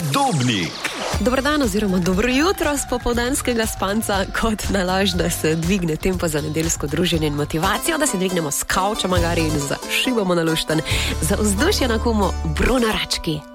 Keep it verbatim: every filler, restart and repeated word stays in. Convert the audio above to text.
Podobnik. Dobro dan oziroma dobro jutro z popoldanskega spanca, kot nalaž, da se dvigne tempo za nedeljsko druženje in motivacijo, da se dvignemo s kavča magari in zašibamo na luštan. Za vzdušje na kumo Bruna Rački.